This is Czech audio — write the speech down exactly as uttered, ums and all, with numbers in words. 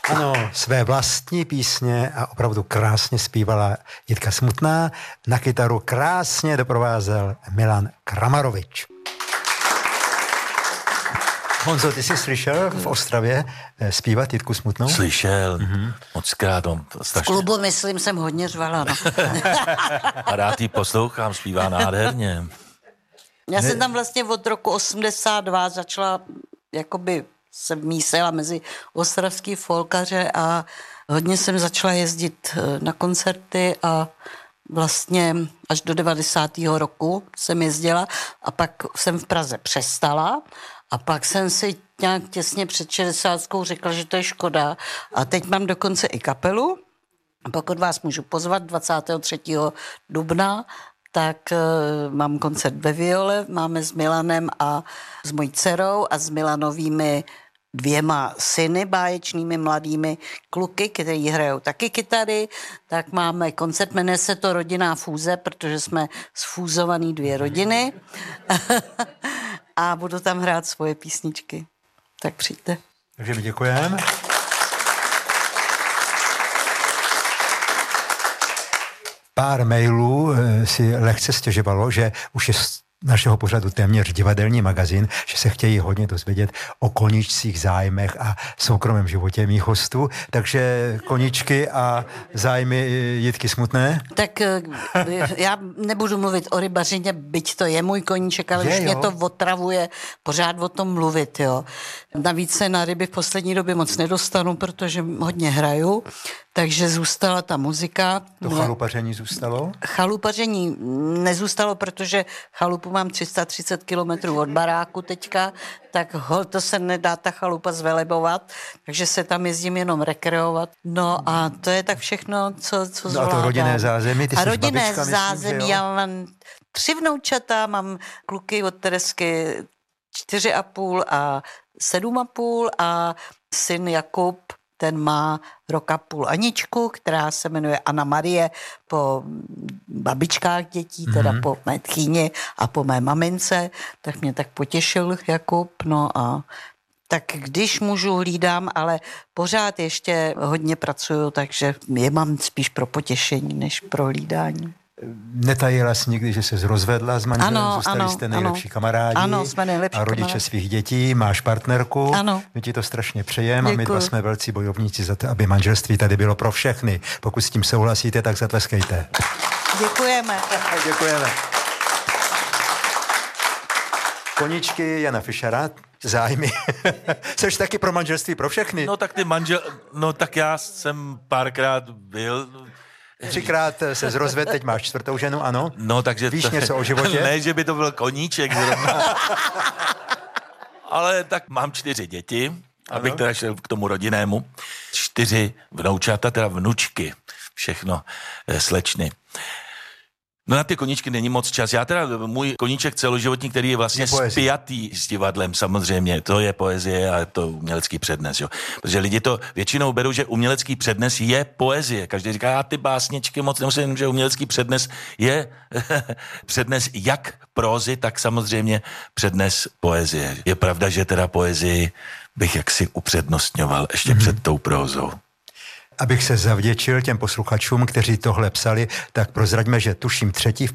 Ano, své vlastní písně a opravdu krásně zpívala Jitka Smutná. Na kytaru krásně doprovázel Milan Kramarovič. Honzo, ty jsi slyšel v Ostravě zpívat Jitku Smutnou? Slyšel, mm-hmm. mockrát. On strašně... V klubu, myslím, jsem hodně řvala, no. A rád jí poslouchám, zpívá nádherně. Já ne... jsem tam vlastně od roku osmdesát dva začala, jakoby se mísela mezi ostravský folkaře a hodně jsem začala jezdit na koncerty a vlastně až do devadesátého roku jsem jezdila a pak jsem v Praze přestala a pak jsem si nějak těsně před šedesátkou řekla, že to je škoda a teď mám dokonce i kapelu. Pokud vás můžu pozvat dvacátého třetího dubna, tak uh, mám koncert ve Viole, máme s Milanem a s mojí dcerou a s Milanovými dvěma syny, báječnými mladými kluky, kteří hrajou taky kytary, tak máme koncert, jmenuje se to Rodinná fúze, protože jsme sfúzovaný dvě rodiny a budu tam hrát svoje písničky. Tak přijďte. Takže mi děkujeme. Pár mailů si lehce stěžovalo, že už je našeho pořadu téměř divadelní magazín, že se chtějí hodně dozvědět o koníčcích, zájmech a soukromém životě mých hostů. Takže koníčky a zájmy Jitky Smutné? Tak já nebudu mluvit o rybařině, byť to je můj koníček, ale je, už jo. Mě to otravuje pořád o tom mluvit, jo. Navíc se na ryby v poslední době moc nedostanu, protože hodně hraju, takže zůstala ta muzika. To chalupaření zůstalo? Chalupaření nezůstalo, protože chalupu mám tři sta třicet kilometrů od baráku teďka, tak hol, to se nedá ta chalupa zvelebovat, takže se tam jezdím jenom rekreovat. No a to je tak všechno, co, co zvládám. No a to rodinné zázemí? Ty a jsi rodinné babička, zázemí, myslím, já mám tři vnoučata, mám kluky od Teresky čtyři a půl a sedm a půl a syn Jakub, ten má rok a půl Aničku, která se jmenuje Anna Marie po babičkách dětí, mm-hmm. teda po mé tchýni a po mé mamince, tak mě tak potěšil Jakub, no a tak když můžu, hlídám, ale pořád ještě hodně pracuju, takže je mám spíš pro potěšení, než pro hlídání. Netajila jsi nikdy, že se rozvedla s manželem, ano, zůstali ano, jste nejlepší ano. kamarádi Ano, jsme nejlepší a rodiče kamarádi. svých dětí, máš partnerku, ano. my ti to strašně přejeme a my dva jsme velcí bojovníci za to, aby manželství tady bylo pro všechny. Pokud s tím souhlasíte, tak zatleskejte. Děkujeme. Děkujeme. Koníčky Jana Fischera, zájmy. Jseš taky pro manželství pro všechny? No tak ty manžel, no tak já jsem párkrát byl... Třikrát se zrozved, teď máš čtvrtou ženu, ano? No, takže... Víš to, něco o životě? Ne, že by to byl koníček zrovna. Ale tak mám čtyři děti, ano. Abych teda šel k tomu rodinnému. Čtyři vnoučata, teda vnučky. Všechno slečny. No na ty koníčky není moc čas. Já teda, můj koníček celoživotní, který je vlastně je spjatý s divadlem, samozřejmě, to je poezie a to umělecký přednes, jo. Protože lidi to většinou berou, že umělecký přednes je poezie. Každý říká, a ty básničky moc nemusím, že umělecký přednes je přednes jak prózy, tak samozřejmě přednes poezie. Je pravda, že teda poezii bych jaksi upřednostňoval ještě mm-hmm. před tou prózou. Abych se zavděčil těm posluchačům, kteří tohle psali, tak prozraďme, že tuším třetí